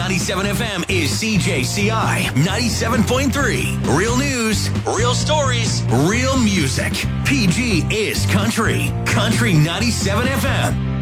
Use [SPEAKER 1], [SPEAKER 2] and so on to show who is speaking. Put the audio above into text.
[SPEAKER 1] 97 FM is CJCI 97.3. Real news, real stories, real music. PG is country. Country 97 FM.